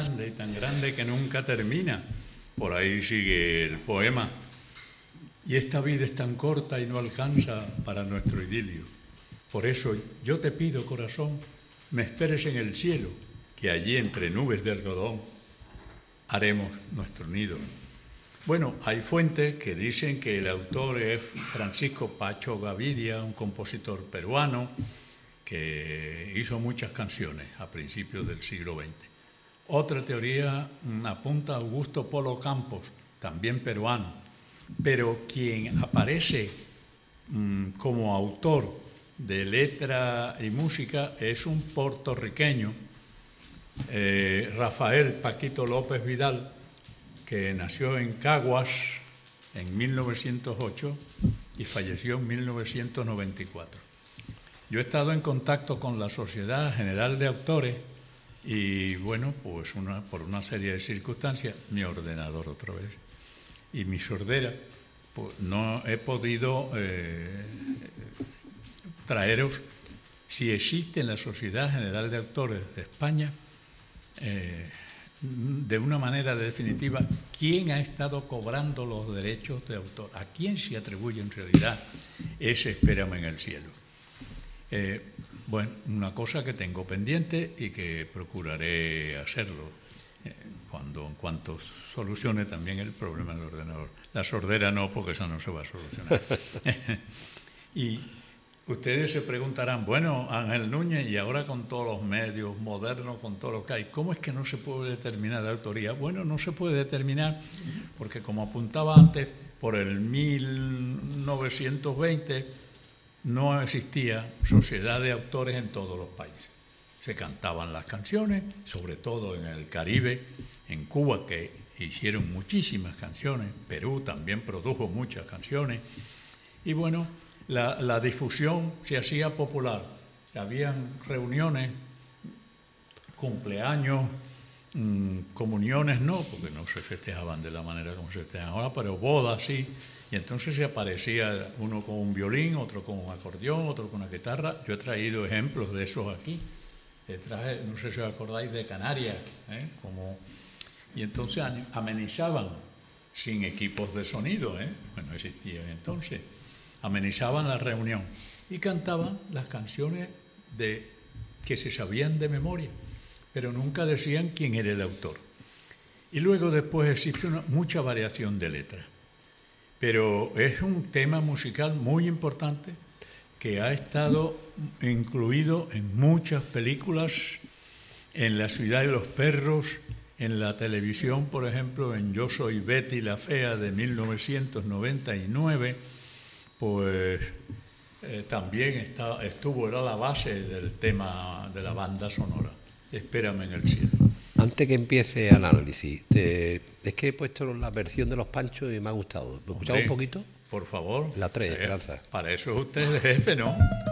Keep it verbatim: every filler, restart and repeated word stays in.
grande y tan grande que nunca termina. Por ahí sigue el poema. Y esta vida es tan corta y no alcanza para nuestro idilio. Por eso yo te pido, corazón, me esperes en el cielo, que allí entre nubes de algodón haremos nuestro nido. Bueno, hay fuentes que dicen que el autor es Francisco Pacho Gavidia, un compositor peruano que hizo muchas canciones a principios del siglo veinte. Otra teoría apunta a Augusto Polo Campos, también peruano, pero quien aparece mmm, como autor de letra y música es un puertorriqueño, eh, Rafael Paquito López Vidal, que nació en Caguas en mil novecientos ocho y falleció en mil novecientos noventa y cuatro. Yo he estado en contacto con la Sociedad General de Autores y, bueno, pues una, por una serie de circunstancias, mi ordenador otra vez y mi sordera, pues no he podido eh, traeros si existe en la Sociedad General de Autores de España eh, de una manera definitiva quién ha estado cobrando los derechos de autor, a quién se atribuye en realidad ese Espérame en el cielo. Eh, bueno, una cosa que tengo pendiente y que procuraré hacerlo eh, cuando, en cuanto solucione también el problema del ordenador. La sordera no, porque eso no se va a solucionar. Y ustedes se preguntarán, bueno, Ángel Núñez, y ahora con todos los medios modernos, con todo lo que hay, ¿cómo es que no se puede determinar la autoría? Bueno, no se puede determinar porque, como apuntaba antes, por el mil novecientos veinte no existía sociedad de autores en todos los países. Se cantaban las canciones, sobre todo en el Caribe, en Cuba, que hicieron muchísimas canciones, Perú también produjo muchas canciones, y bueno, La, la difusión se hacía popular. Habían reuniones, cumpleaños, mmm, comuniones no, porque no se festejaban de la manera como se festejan ahora, pero bodas sí. Y entonces se aparecía uno con un violín, otro con un acordeón, otro con una guitarra. Yo he traído ejemplos de esos aquí. Traje, no sé si os acordáis de Canarias, ¿eh? Como, y entonces amenizaban sin equipos de sonido, ¿eh? Bueno, existían entonces. Amenizaban la reunión y cantaban las canciones de, que se sabían de memoria, pero nunca decían quién era el autor. Y luego después existe una, mucha variación de letras, pero es un tema musical muy importante que ha estado incluido en muchas películas, en La ciudad de los perros, en la televisión, por ejemplo, en Yo soy Betty la fea de mil novecientos noventa y nueve, pues eh, también está, estuvo, era la base del tema de la banda sonora, Espérame en el cielo. Antes que empiece el análisis, te, es que he puesto la versión de Los Panchos y me ha gustado. ¿Me escuchaba un poquito? Por favor. La tres, eh, Esperanza. Para eso es usted el jefe, ¿no?